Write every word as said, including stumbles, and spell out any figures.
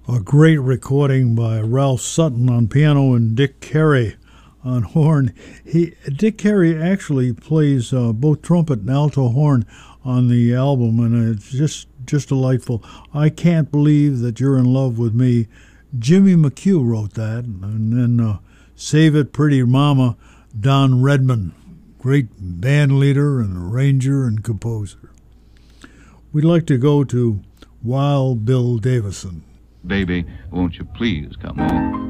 A great recording by Ralph Sutton on piano and Dick Carey on horn. He Dick Carey actually plays uh, both trumpet and alto horn on the album, and it's just just delightful. I Can't Believe That You're in Love with Me. Jimmy McHugh wrote that, and then uh, Save It Pretty Mama, Don Redman, great band leader and arranger and composer. We'd like to go to Wild Bill Davison. Baby, won't you please come home?